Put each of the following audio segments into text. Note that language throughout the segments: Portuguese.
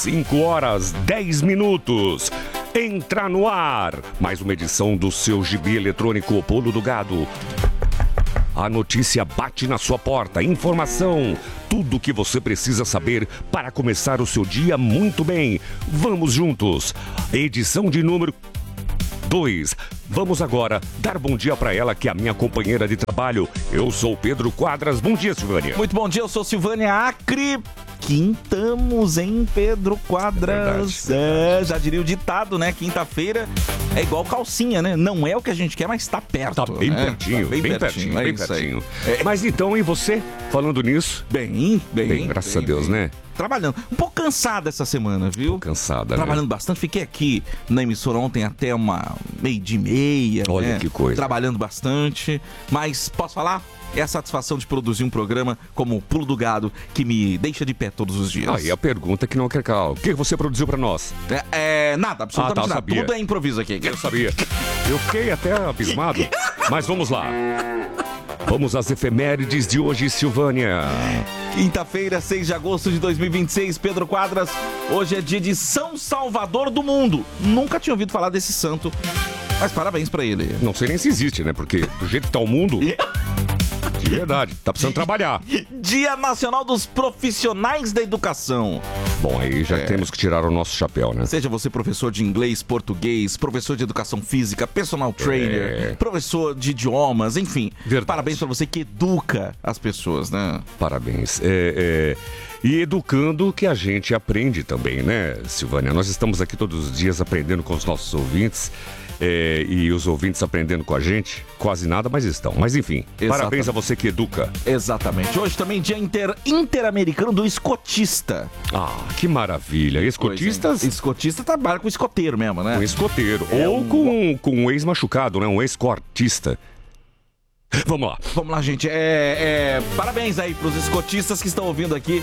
5h10. Entra no ar mais uma edição do seu gibi eletrônico Pulo do Gado. A notícia bate na sua porta. Informação, tudo o que você precisa saber para começar o seu dia muito bem. Vamos juntos. Edição de número 2. Vamos agora dar bom dia para ela, que é a minha companheira de trabalho. Eu sou Pedro Quadras. Bom dia, Silvânia. Muito bom dia, eu sou Silvânia Acre. Quintamos, hein, Pedro Quadras? Já diria o ditado, né? Quinta-feira é igual calcinha, né? Não é o que a gente quer, mas tá perto. Tá bem pertinho, bem pertinho. Mas então, e você, falando nisso? Bem, graças a Deus, né? Trabalhando. Um pouco cansada essa semana, viu? Cansada, trabalhando bastante. Fiquei aqui na emissora ontem até uma 12:30. Olha, né? que coisa. Trabalhando bastante. Mas, posso falar? É a satisfação de produzir um programa como o Pulo do Gado que me deixa de pé todos os dias. Aí a pergunta que não quer calar. O que você produziu pra nós? Nada, absolutamente nada. Sabia. Tudo é improviso aqui. Eu sabia. Eu fiquei até abismado. Mas vamos lá. Vamos às efemérides de hoje, Silvânia. Quinta-feira, 6 de agosto de 2026, Pedro Quadras. Hoje é dia de São Salvador do Mundo. Nunca tinha ouvido falar desse santo, mas parabéns pra ele. Não sei nem se existe, né? Porque do jeito que tá o mundo... De verdade, tá precisando trabalhar. Dia Nacional dos Profissionais da Educação. Bom, aí já temos que tirar o nosso chapéu, né? Seja você professor de inglês, português, professor de educação física, personal trainer, professor de idiomas, enfim. Verdade. Parabéns pra você que educa as pessoas, né? Parabéns. E educando que a gente aprende também, né, Silvânia? Nós estamos aqui todos os dias aprendendo com os nossos ouvintes. E os ouvintes aprendendo com a gente, quase nada, mas estão. Mas enfim, parabéns a você que educa. Exatamente. Hoje também dia interamericano do escotista. Ah, que maravilha. Escotistas? Escotista trabalha com escoteiro mesmo, né? Com escoteiro. Ou com um ex-machucado, né? Um ex-cortista. Vamos lá, gente. Parabéns aí pros escotistas que estão ouvindo aqui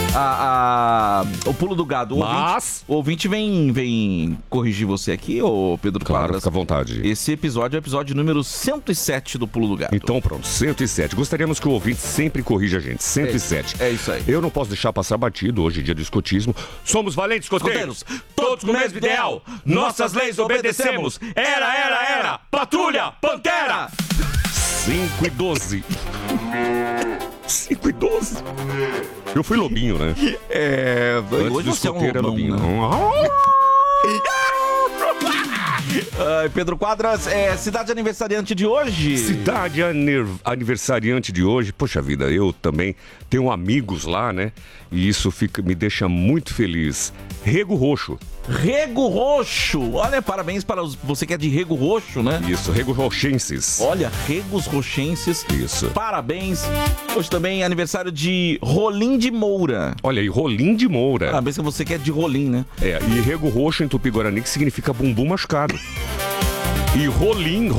o Pulo do Gado. O ouvinte vem corrigir você aqui, ô Pedro Claro, Quadras. fica à vontade. Esse episódio é o episódio número 107 do Pulo do Gado. Então pronto, 107. Gostaríamos que o ouvinte sempre corrija a gente. 107. É isso aí. Eu não posso deixar passar batido. Hoje, dia do escotismo. Somos valentes escoteiros. Todos com o mesmo ideal. Nossas leis obedecemos. Era. Patrulha, Pantera. 5:12. 5:12. Eu fui lobinho, né? Hoje você é um lobinho. Pedro Quadras, cidade aniversariante de hoje. Cidade aniversariante de hoje. Poxa vida, eu também tenho amigos lá, né? E isso me deixa muito feliz. Rego Roxo. Rego Roxo. Olha, parabéns para você que é de Rego Roxo, né? Isso, Rego Roxenses. Olha, Regos Roxenses. Isso. Parabéns. Hoje também é aniversário de Rolim de Moura. Olha aí, Rolim de Moura. Parabéns que você que é de Rolim, né? E Rego Roxo em Tupi-Guarani, que significa bumbum machucado. E Rolim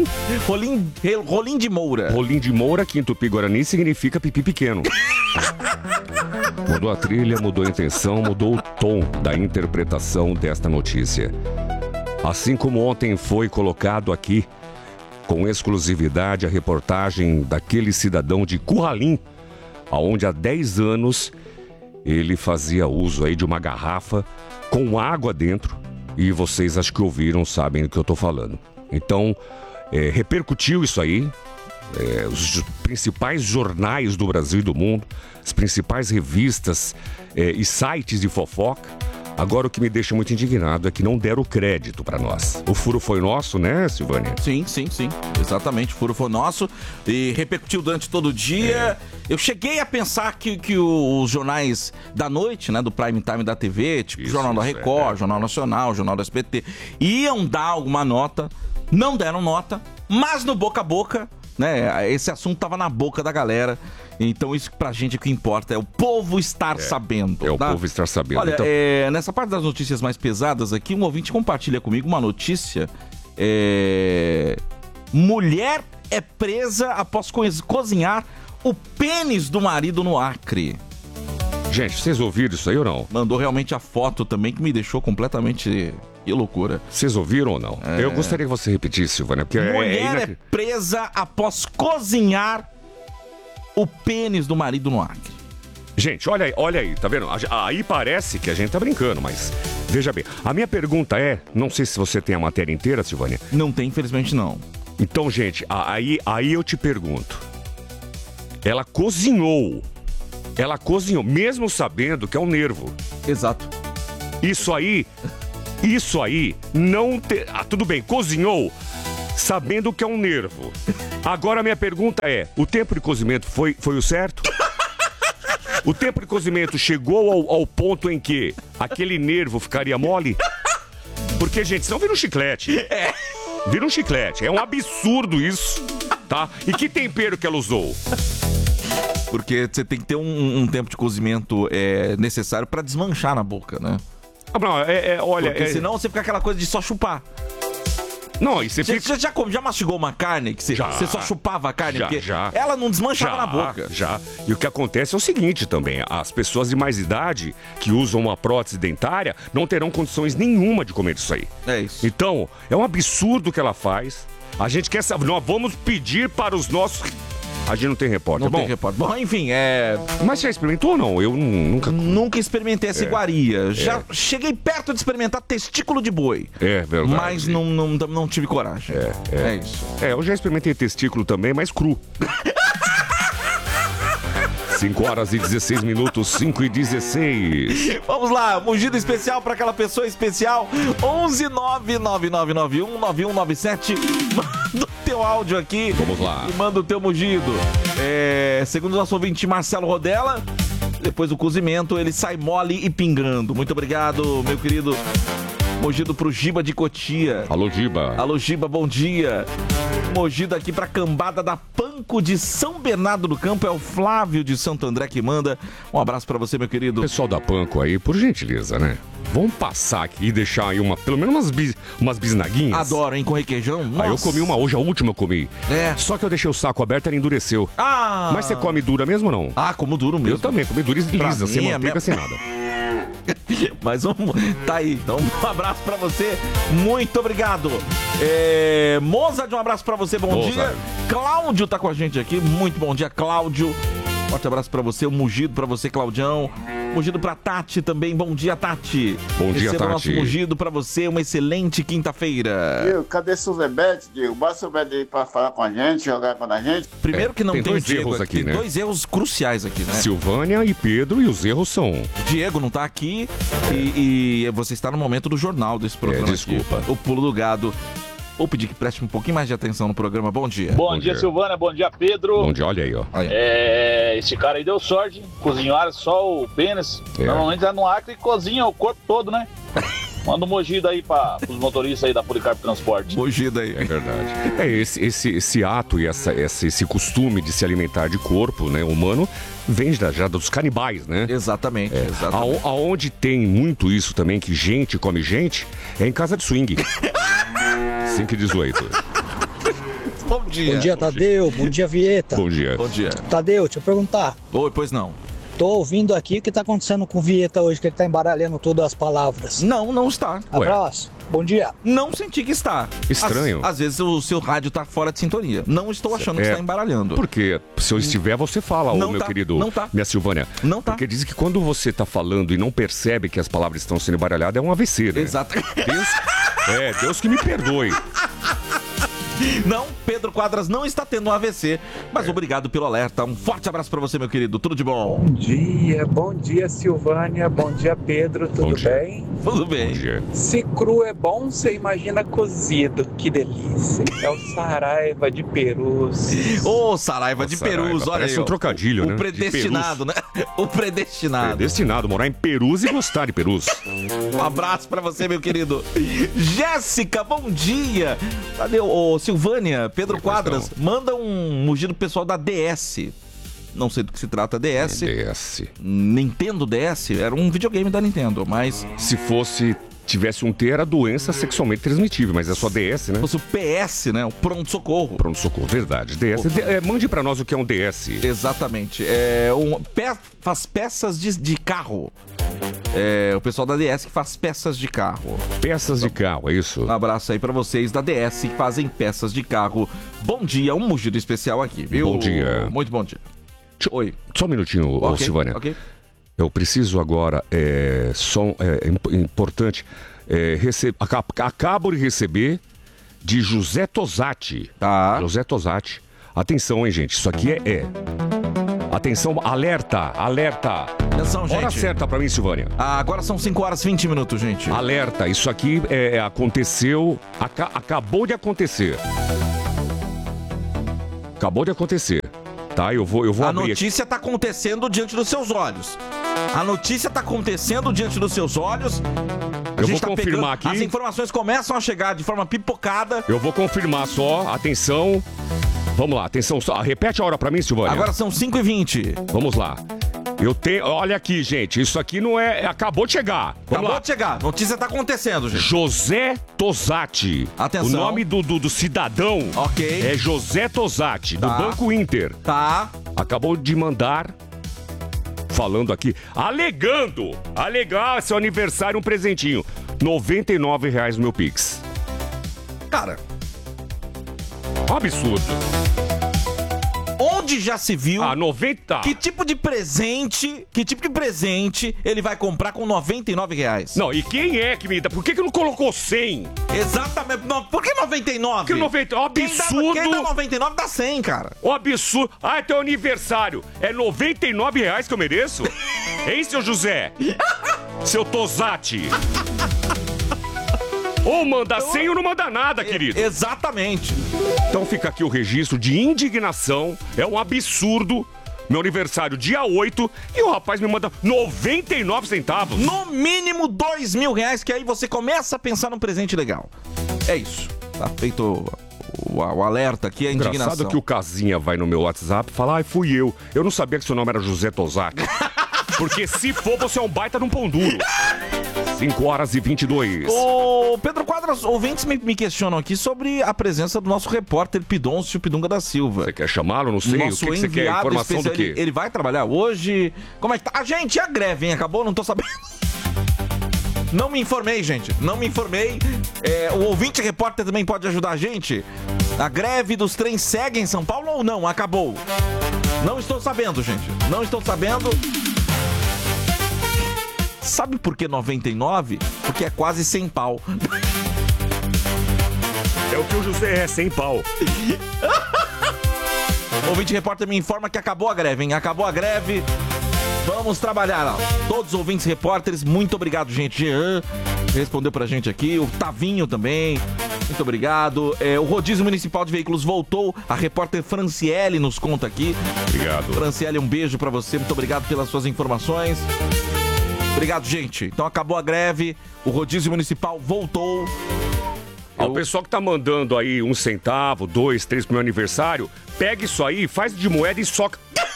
de Moura. Rolim de Moura, aqui em Tupi-Guarani, significa pipi pequeno. Mudou a trilha, mudou a intenção, mudou o tom da interpretação desta notícia. Assim como ontem foi colocado aqui, com exclusividade, a reportagem daquele cidadão de Curralim, onde há 10 anos ele fazia uso aí de uma garrafa com água dentro. E vocês acho que ouviram, sabem do que eu tô falando. Então, repercutiu isso aí. Os principais jornais do Brasil e do mundo, as principais revistas e sites de fofoca. Agora, o que me deixa muito indignado é que não deram crédito pra nós. O furo foi nosso, né, Silvânia? Sim. Exatamente, o furo foi nosso e repercutiu durante todo o dia. Eu cheguei a pensar que os jornais da noite, né, do Prime Time da TV, tipo Jornal da Record, Jornal Nacional, Jornal do SBT, iam dar alguma nota, não deram nota, mas no boca a boca, né, esse assunto tava na boca da galera. Então isso pra gente é o que importa, é o povo estar sabendo. O povo estar sabendo. Olha, então... nessa parte das notícias mais pesadas aqui, um ouvinte compartilha comigo uma notícia. Mulher é presa após cozinhar o pênis do marido no Acre. Gente, vocês ouviram isso aí ou não? Mandou realmente a foto também, que me deixou completamente... Que loucura. Vocês ouviram ou não? Eu gostaria que você repetisse, Silvânia, porque mulher é presa após cozinhar o pênis do marido no Acre. Gente, olha aí, tá vendo? Aí parece que a gente tá brincando, mas veja bem. A minha pergunta é, não sei se você tem a matéria inteira, Silvânia. Não tem, infelizmente não. Então, gente, aí eu te pergunto. Ela cozinhou, mesmo sabendo que é um nervo. Exato. Isso aí, não tem... tudo bem, cozinhou sabendo que é um nervo. Agora a minha pergunta é, o tempo de cozimento foi o certo? O tempo de cozimento chegou ao ponto em que aquele nervo ficaria mole? Porque, gente, senão vira um chiclete. Vira um chiclete. É um absurdo isso, tá? E que tempero que ela usou? Porque você tem que ter um tempo de cozimento necessário pra desmanchar na boca, né? Não, olha... Porque senão você fica aquela coisa de só chupar. Não, e você Você fica... já mastigou uma carne que você só chupava a carne? Porque já. ela não desmanchava na boca. Já. E o que acontece é o seguinte também, as pessoas de mais idade que usam uma prótese dentária não terão condições nenhuma de comer isso aí. É isso. Então, é um absurdo o que ela faz. A gente quer saber, nós vamos pedir para os nossos... A gente não tem repórter. Não tem repórter. Bom, enfim, Mas já experimentou ou não? Eu nunca... Nunca experimentei essa iguaria. Já cheguei perto de experimentar testículo de boi. É verdade. Mas não tive coragem. É isso. Eu já experimentei testículo também, mas cru. 5 horas e 16 minutos, 5 e 16. Vamos lá, mugido especial para aquela pessoa especial. 11999919197. Manda o teu áudio aqui. Vamos lá. E manda o teu mugido. Segundo o nosso ouvinte Marcelo Rodella, depois do cozimento ele sai mole e pingando. Muito obrigado, meu querido. Mugido pro Giba de Cotia. Alô, Giba. Alô, Giba, bom dia. Mugido aqui pra cambada da Panco de São Bernardo do Campo. É o Flávio de Santo André que manda. Um abraço pra você, meu querido. Pessoal da Panco aí, por gentileza, né? Vamos passar aqui e deixar aí pelo menos umas bisnaguinhas. Adoro, hein? Com requeijão. Nossa. Eu comi uma hoje, a última eu comi. Só que eu deixei o saco aberto e ela endureceu. Mas você come dura mesmo ou não? Como duro mesmo. Eu também, comi dura e lisa, sem manteiga, sem nada. Mas tá aí. Então, um abraço pra você. Muito obrigado. Mozart, um abraço pra você. Bom dia. Cláudio tá com a gente aqui. Muito bom dia, Cláudio. Forte abraço pra você. Um mugido pra você, Claudião. Mugido pra Tati também. Bom dia, Tati. Bom dia, Tati. Nosso mugido pra você. Uma excelente quinta-feira. Cadê Suzebete, Diego? Bota o Suzebete aí pra falar com a gente, jogar com a gente. Primeiro que não tem dois Diego erros aqui, tem né? Dois erros cruciais aqui, né? Silvânia e Pedro, e os erros são... Diego não tá aqui e você está no momento do jornal desse programa. Desculpa. Aqui. O Pulo do Gado. Vou pedir que preste um pouquinho mais de atenção no programa. Bom dia. Bom dia, Silvânia. Bom dia, Pedro. Bom dia, olha aí, ó. Esse cara aí deu sorte. Cozinharam só o pênis. Normalmente é no Acre e cozinha o corpo todo, né? Manda um mogido aí para os motoristas aí da Policarpo Transporte. Mogido aí. É verdade. Esse ato e esse costume de se alimentar de corpo, né, humano, vem já dos canibais, né? Exatamente. Aonde tem muito isso também, que gente come gente, é em casa de swing. 5 e 18. Bom dia. Bom dia, Tadeu. Bom dia, Vieta. Bom dia. Bom dia. Tadeu, deixa eu perguntar. Oi, pois não. Tô ouvindo aqui o que tá acontecendo com o Vieta hoje, que ele tá embaralhando todas as palavras. Não está. Abraço. Bom dia. Não senti que está. Estranho. Às vezes o seu rádio tá fora de sintonia. Não estou achando que está embaralhando. Porque se eu estiver, você fala, meu querido, minha Silvânia. Não tá. Porque dizem que quando você tá falando e não percebe que as palavras estão sendo embaralhadas, é um AVC, né? Exato. Deus que me perdoe. Não, Pedro Quadras não está tendo um AVC, mas obrigado pelo alerta. Um forte abraço pra você, meu querido. Tudo de bom. Bom dia, Silvânia. Bom dia, Pedro. Tudo bem? Tudo bem. Bom dia. Se cru é bom, você imagina cozido. Que delícia. É o Saraiva de Perus. Ô, Saraiva de Perus, olha aí. Parece um trocadilho, né? O predestinado, né? O predestinado. Predestinado, morar em Perus e gostar de Perus. Um abraço pra você, meu querido. Jéssica, bom dia. Cadê o Silvânia? Pedro Quadras, manda um mugido pessoal da DS. Não sei do que se trata DS. Nintendo DS? Era um videogame da Nintendo, mas... Se tivesse um T, era doença sexualmente transmitível, mas é só DS, né? Se fosse o PS, né? O pronto-socorro. Pronto-socorro, verdade. DS. Mande pra nós o que é um DS. Exatamente. Faz peças de carro. O pessoal da DS que faz peças de carro. Peças de carro, é isso? Um abraço aí pra vocês da DS que fazem peças de carro. Bom dia, um mugido especial aqui, viu? Bom dia. Muito bom dia. Oi. Só um minutinho, Okay, Silvânia. ok. Eu preciso agora, importante, acabo de receber de José Tosati. Tá. José Tosati. Atenção, hein, gente, isso aqui Atenção, alerta. Atenção, gente. Hora certa pra mim, Silvânia. Agora são 5 horas e 20 minutos, gente. Alerta, isso aqui aconteceu, acabou de acontecer. Acabou de acontecer, tá? Eu vou A abrir notícia tá acontecendo diante dos seus olhos. A notícia tá acontecendo diante dos seus olhos. Eu vou confirmar aqui. As informações começam a chegar de forma pipocada. Eu vou confirmar só, atenção. Vamos lá, atenção, só, repete a hora pra mim, Silvânia. Agora são 5h20. Vamos lá. Olha aqui, gente, isso aqui não acabou de chegar. Acabou de chegar, a notícia tá acontecendo, gente. José Tosati. Atenção. O nome do cidadão é José Tosati, do Banco Inter. Tá. Acabou de mandar, falando aqui, alegando seu aniversário, um presentinho. R$99 no meu Pix. Cara, Um absurdo. Onde já se viu 90? que tipo de presente ele vai comprar com R$99? Não, e quem é que me dá? Por que não colocou 100? Exatamente. Não, por que 99? Porque 90 é um absurdo. Quem dá 99 dá 100, cara. Um absurdo. É teu aniversário. É R$99 que eu mereço? Hein, seu José? Seu Tosati? Ou manda 100 ou não manda nada, querido. Exatamente. Então fica aqui o registro de indignação. É um absurdo. Meu aniversário dia 8 e o rapaz me manda 99 centavos. No mínimo R$2.000, que aí você começa a pensar num presente legal. É isso. Tá feito o alerta aqui, a indignação. Engraçado que o Casinha vai no meu WhatsApp e fala, fui eu. Eu não sabia que seu nome era José Tosati. Porque se for, você é um baita de um pão duro. 5h22. Ô, Pedro Quadros, ouvintes me questionam aqui sobre a presença do nosso repórter Pidoncio Pidunga da Silva. Você quer chamá-lo? Não sei. Nosso o que você quer? Informação do quê? Ele vai trabalhar hoje? Como é que tá? Gente, e a greve, hein? Acabou? Não tô sabendo. Não me informei, gente. Não me informei. O ouvinte repórter também pode ajudar a gente? A greve dos trens segue em São Paulo ou não? Acabou? Não estou sabendo, gente. Não estou sabendo. Sabe por que 99? Porque é quase 100 pau. É o que o José é, 100 pau. O ouvinte repórter me informa que acabou a greve, hein? Acabou a greve. Vamos trabalhar, ó. Todos os ouvintes repórteres, muito obrigado, gente. Jean respondeu pra gente aqui. O Tavinho também. Muito obrigado. O rodízio municipal de veículos voltou. A repórter Franciele nos conta aqui. Obrigado. Franciele, um beijo pra você. Muito obrigado pelas suas informações. Obrigado, gente. Então acabou a greve, o rodízio municipal voltou. O pessoal que tá mandando aí 1 centavo, 2, 3 pro meu aniversário, pega isso aí, faz de moeda e soca.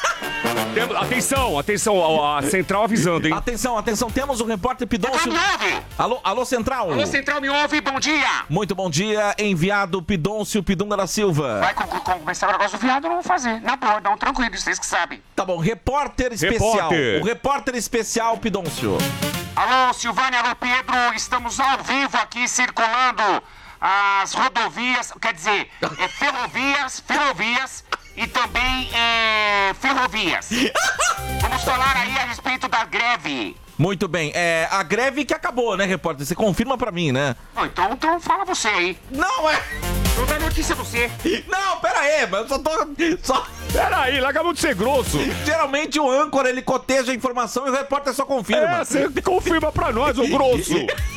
Atenção, a central avisando, hein? Atenção, temos o repórter Pidoncio. Alô, central. Alô, central, me ouve, bom dia. Muito bom dia, enviado Pidoncio Pidunga da Silva. Vai começar o negócio do viado, não vou fazer. Na boa, não, tranquilo, vocês que sabem. Tá bom, repórter especial. O repórter especial Pidoncio. Alô, Silvânia, alô, Pedro, estamos ao vivo aqui circulando as rodovias, quer dizer, ferrovias e também ferrovias. Vamos falar aí a respeito da greve. Muito bem, a greve que acabou, né, repórter? Você confirma pra mim, né? Então fala você aí. Não, Não dá notícia você. Não, pera aí, mas eu só... Pera aí, larga de ser grosso. Geralmente o âncora, ele coteja a informação e o repórter só confirma. Você confirma pra nós, ô grosso.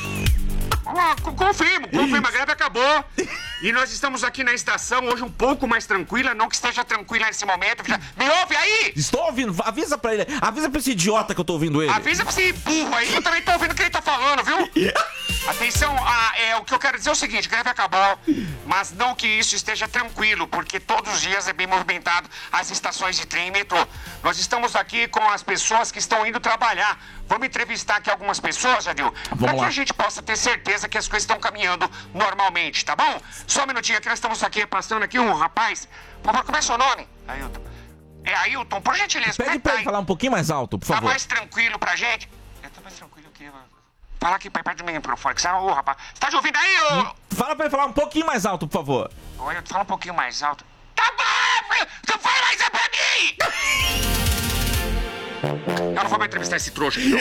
Confirma, a greve acabou. E nós estamos aqui na estação hoje um pouco mais tranquila, não que esteja tranquila nesse momento. Me ouve aí? Estou ouvindo, avisa pra ele, avisa pra esse idiota que eu tô ouvindo ele. Avisa pra esse burro aí, eu também tô ouvindo o que ele tá falando, viu? Atenção, o que eu quero dizer é o seguinte, a greve acabou, mas não que isso esteja tranquilo, porque todos os dias é bem movimentado as estações de trem e metrô. Nós estamos aqui com as pessoas que estão indo trabalhar. Vamos entrevistar aqui algumas pessoas, Jadil, para que a gente possa ter certeza que as coisas estão caminhando normalmente, tá bom? Só um minutinho aqui, nós estamos aqui passando aqui um rapaz. Por favor, como é seu nome? Ailton. Ailton, por gentileza. Pede pra ele falar um pouquinho mais alto, por favor. Tá mais tranquilo pra gente? Eu tô mais tranquilo aqui, mano. Fala aqui, pai, perto do microfone, que você... Ô, rapaz, você tá te ouvindo aí, ô? Fala pra ele falar um pouquinho mais alto, por favor. Ô, Ailton, fala um pouquinho mais alto. Tá bom, filho! Tu fala mais é pra mim! Eu não vou mais entrevistar esse trouxa aqui, não.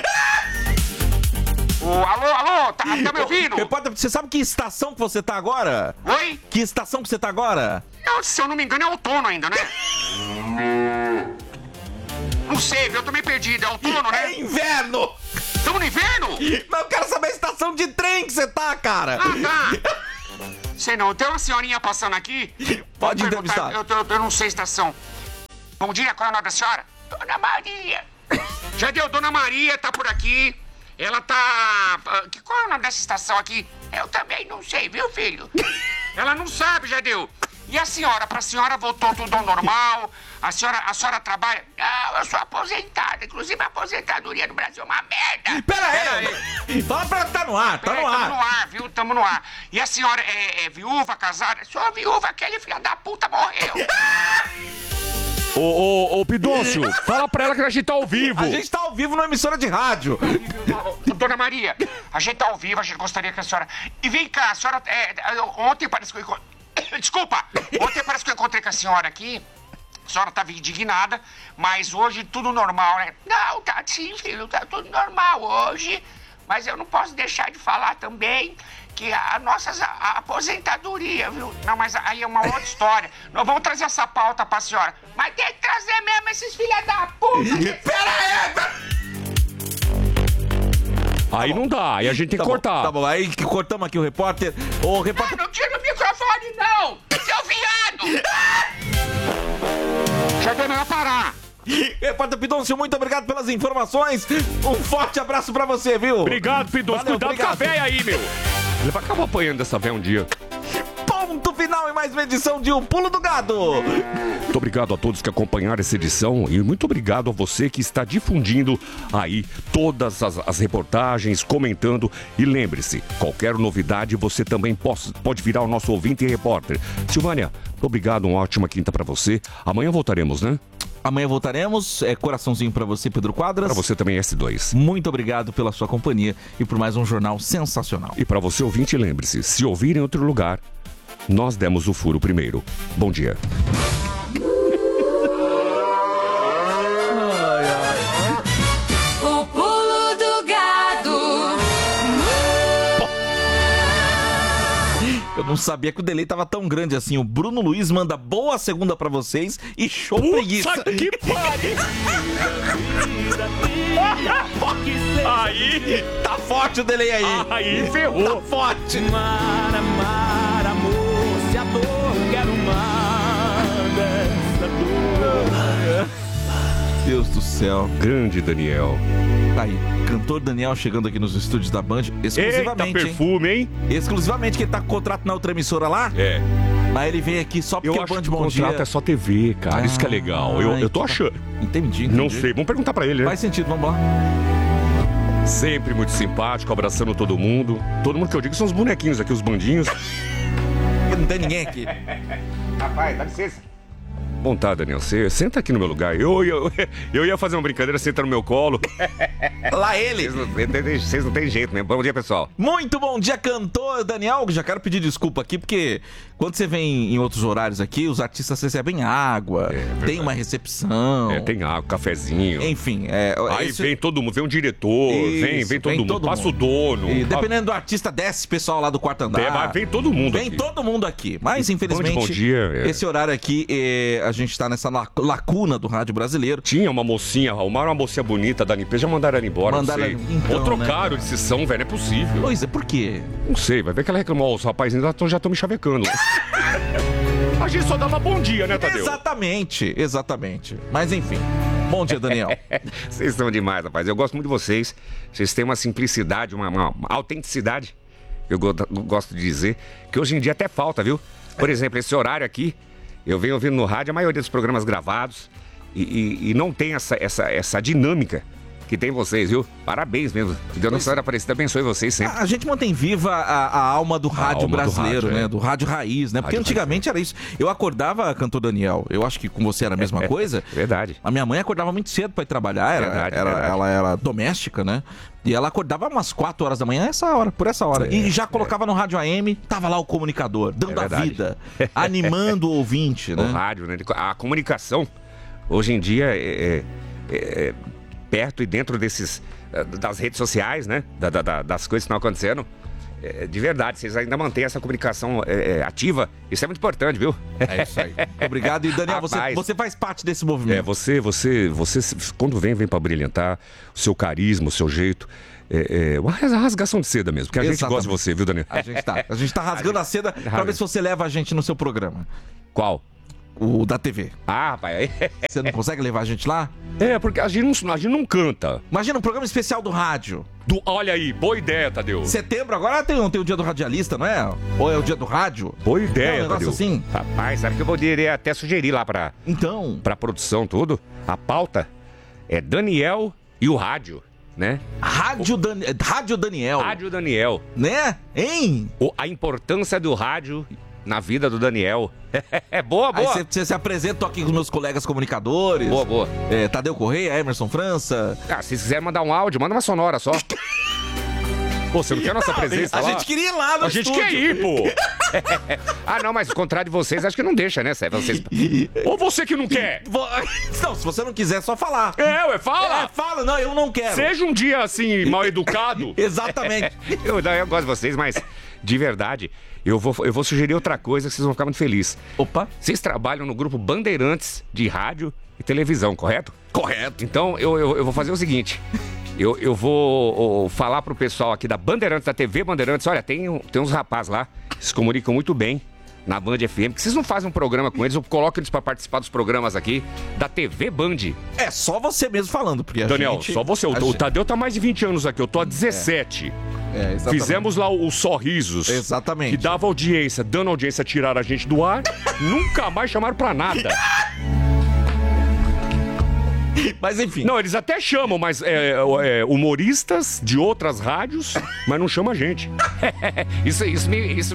Alô, tá me ouvindo? Repórter, você sabe que estação que você tá agora? Oi? Que estação que você tá agora? Se eu não me engano, é outono ainda, né? Não sei, eu tô meio perdido. É outono, né? É inverno! Estamos no inverno? Mas eu quero saber a estação de trem que você tá, cara! Ah, tá. Sei não, tem uma senhorinha passando aqui. Pode Vou entrevistar. perguntar, eu não sei a estação. Bom dia, qual é o nome da senhora? Dona Maria. Já deu, Dona Maria tá por aqui. Ela tá... Qual é o nome dessa estação aqui? Eu também não sei, viu, filho? Ela não sabe, Jadeu. E a senhora? Pra senhora voltou tudo ao normal? A senhora trabalha? Não, eu sou aposentada. Inclusive, a aposentadoria no Brasil é uma merda. Pera aí! Fala pra ela que tá no ar, tá no ar. Tamo no ar, viu? Tamo no ar. E a senhora é viúva, casada? Sou viúva, aquele filho da puta morreu. Ô, Pidoncio, fala pra ela que a gente tá ao vivo. A gente tá ao vivo numa emissora de rádio. Dona Maria, a gente tá ao vivo, a gente gostaria que a senhora... E vem cá, a senhora... Ontem parece que eu... Desculpa! Ontem parece que eu encontrei com a senhora aqui. A senhora tava indignada, mas hoje tudo normal, né? Não, tá sim, filho, tá tudo normal hoje. Mas eu não posso deixar de falar também que a aposentadoria, viu? Não, mas aí é uma outra história. Nós vamos trazer essa pauta pra senhora. Mas tem que trazer mesmo esses filha da puta. Pera aí! Aí não dá, aí a gente tem que cortar. Tá bom, aí que cortamos aqui o repórter. O repórter... Não tira o microfone, não! Seu viado! Já deu pra parar. Repórter Pidoncio, muito obrigado pelas informações. Um forte abraço pra você, viu? Obrigado, Pidoncio. Valeu, Cuidado com a véia aí, meu. Ele vai acabar apanhando dessa véia um dia. Ponto final em mais uma edição de O Pulo do Gado. Muito obrigado a todos que acompanharam essa edição e muito obrigado a você que está difundindo aí todas as reportagens, comentando. E lembre-se, qualquer novidade você também pode virar o nosso ouvinte e repórter. Silvânia, muito obrigado, uma ótima quinta pra você. Amanhã voltaremos, né? Amanhã voltaremos. Coraçãozinho pra você, Pedro Quadras. Pra você também, S2. Muito obrigado pela sua companhia e por mais um jornal sensacional. E pra você ouvinte, lembre-se, se ouvir em outro lugar, nós demos o furo primeiro. Bom dia. O pulo do gado. Eu não sabia que o delay tava tão grande assim. O Bruno Luiz manda boa segunda pra vocês e show preguiça. Que pariu! Aí! Tá forte o delay aí. Aí ferrou. Tá forte. Deus do céu. Grande Daniel. Tá aí, cantor Daniel chegando aqui nos estúdios da Band, exclusivamente. Eita, perfume, hein? Exclusivamente, que ele tá com contrato na outra emissora lá. É. Mas ele vem aqui só porque Eu o acho Band que o Bom Dia... contrato é só TV, cara. Isso que é legal. Eu tô achando. Entendi. Não sei. Vamos perguntar pra ele, né? Faz sentido, vamos lá. Sempre muito simpático, abraçando todo mundo. Todo mundo que eu digo são os bonequinhos aqui, os bandinhos. Não tem ninguém aqui. Rapaz, dá licença. Bom, tá, Daniel. Você senta aqui no meu lugar. Eu ia fazer uma brincadeira, senta no meu colo. Lá ele. Vocês não tem jeito, né? Bom dia, pessoal. Muito bom dia, cantor Daniel. Já quero pedir desculpa aqui, porque quando você vem em outros horários aqui, os artistas recebem água, tem uma recepção. Tem água, cafezinho. Enfim, aí vem todo mundo, vem um diretor, vem todo mundo, passa o dono. E dependendo do artista, desce esse pessoal lá do quarto andar. Vem todo mundo Vem aqui. todo mundo aqui. Mas, infelizmente, Bom dia, esse horário aqui, a gente tá nessa lacuna do rádio brasileiro. Tinha uma mocinha, arrumaram uma mocinha bonita da limpeza, já mandaram ela embora, Mandaram não sei. então, Ou trocaram de sessão, velho, não é possível. Pois é, por quê? Não sei, vai ver que ela reclamou, os rapazinhos já estão me chavecando. A gente só dava bom dia, né, Tadeu? Exatamente. Mas enfim, bom dia, Daniel. Vocês são demais, rapaz. Eu gosto muito de vocês. Vocês têm uma simplicidade, uma autenticidade, eu gosto de dizer, que hoje em dia até falta, viu? Por exemplo, esse horário aqui, eu venho ouvindo no rádio a maioria dos programas gravados e não tem essa dinâmica que tem vocês, viu? Parabéns mesmo. Que Deus Nossa Senhora Aparecida abençoe vocês sempre. A gente mantém viva a alma do rádio brasileiro, né? Do rádio raiz, né? Porque antigamente era isso. Eu acordava, cantor Daniel, eu acho que com você era a mesma coisa. Verdade. A minha mãe acordava muito cedo pra ir trabalhar, ela era doméstica, né? E ela acordava umas 4 horas da manhã, por essa hora. E já colocava no rádio AM, tava lá o comunicador, dando a vida, animando o ouvinte, né? O rádio, né? A comunicação, hoje em dia, perto e dentro das redes sociais, né? Das coisas que estão acontecendo. De verdade, vocês ainda mantêm essa comunicação ativa. Isso é muito importante, viu? É isso aí. Obrigado. E Daniel, você faz parte desse movimento. Você quando vem pra brilhantar, o seu carisma, o seu jeito. Uma rasgação de seda mesmo, porque a gente gosta de você, viu, Daniel? A gente tá rasgando a seda pra ver se você leva a gente no seu programa. Qual? O da TV. Ah, rapaz. Você não consegue levar a gente lá? Porque a gente não canta. Imagina um programa especial do rádio. Olha aí, boa ideia, Tadeu. Setembro, agora tem o dia do radialista, não é? Ou é o dia do rádio? Boa ideia, um negócio Tadeu. assim? Rapaz, sabe que eu poderia até sugerir lá pra produção tudo? A pauta é Daniel e o rádio, né? Rádio Daniel. Rádio Daniel. Né? Hein? A importância do rádio na vida do Daniel. Boa. Aí você se apresenta, tô aqui com os meus colegas comunicadores. Boa. Tadeu Correia, Emerson França. Se vocês quiserem mandar um áudio, manda uma sonora só. Pô, você não quer a nossa presença lá? A gente queria ir lá no estúdio. A gente quer ir, pô. Não, mas o contrário de vocês, acho que não deixa, né, Sérgio? Ou você que não quer? Não, se você não quiser, é só falar. Fala. Fala. Não, eu não quero. Seja um dia, assim, mal educado. Exatamente. Eu gosto de vocês, mas de verdade, eu vou sugerir outra coisa que vocês vão ficar muito felizes. Opa. Vocês trabalham no grupo Bandeirantes de rádio e televisão, correto? Correto. Então, eu vou fazer o seguinte. Eu vou falar pro pessoal aqui da Bandeirantes, da TV Bandeirantes. Olha, tem uns rapazes lá que se comunicam muito bem na Band FM. Que vocês não fazem um programa com eles, eu coloco eles pra participar dos programas aqui da TV Band. É só você mesmo falando, porque Daniel, só você. O Tadeu tá há mais de 20 anos aqui, eu tô há 17. Exatamente. Fizemos lá o Sorrisos. Exatamente. Que dava audiência. Dando audiência, tiraram a gente do ar. Nunca mais chamaram pra nada. Mas enfim. Não, eles até chamam, mas humoristas de outras rádios, mas não chamam a gente. Isso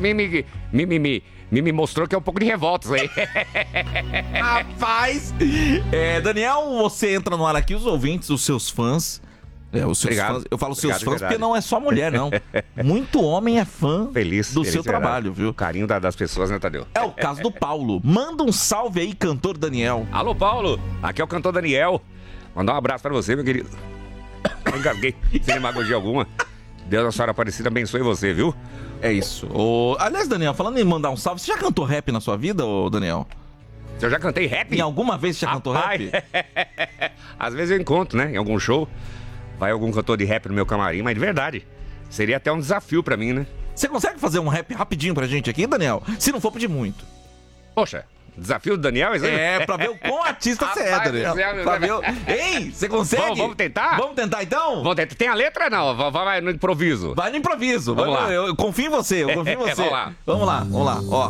me mostrou que é um pouco de revolta aí. Rapaz! Daniel, você entra no ar aqui, os ouvintes, os seus fãs. Os seus fãs, eu falo seus fãs porque não é só mulher, não. Muito homem é fã do seu trabalho, viu? O carinho das pessoas, né, Tadeu? É o caso do Paulo. Manda um salve aí, cantor Daniel. Alô, Paulo. Aqui é o cantor Daniel. Mandar um abraço pra você, meu querido. Engasguei, sem demagogia alguma. Deus, a senhora Aparecida, abençoe você, viu? É isso. Aliás, Daniel, falando em mandar um salve, você já cantou rap na sua vida, Daniel? Eu já cantei rap? Em alguma vez você já cantou rap? Às vezes eu encontro, né? Em algum show. Vai algum cantor de rap no meu camarim, mas de verdade, seria até um desafio pra mim, né? Você consegue fazer um rap rapidinho pra gente aqui, Daniel? Se não for pedir muito. Poxa, desafio do Daniel? Pra ver o quão artista você é, Daniel. Pra ver Ei, você consegue? Vamos tentar? Vamos tentar, então? Vamos tentar. Tem a letra, não? Vai no improviso. Vai no improviso. Vamos lá. Eu confio em você, Vamos lá, ó.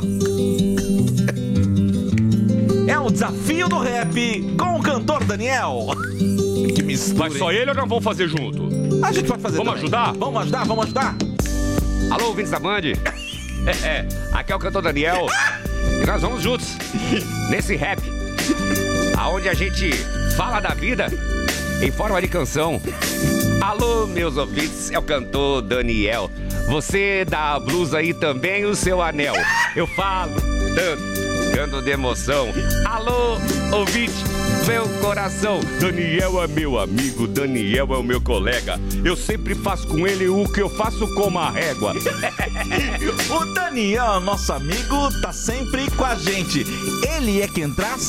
É um desafio do rap com o cantor Daniel. Que mistura. Mas só ele ou não vamos fazer junto? A gente pode fazer Vamos também. ajudar? Vamos ajudar. Alô, ouvintes da Band. Aqui é o cantor Daniel. E nós vamos juntos nesse rap, aonde a gente fala da vida em forma de canção. Alô, meus ouvintes, é o cantor Daniel. Você dá a blusa aí também o seu anel. Eu falo tanto, canto de emoção. Alô, ouvinte, meu coração. Daniel é meu amigo, Daniel é o meu colega. Eu sempre faço com ele o que eu faço com uma régua. O Daniel, nosso amigo, tá sempre com a gente. Ele é quem traz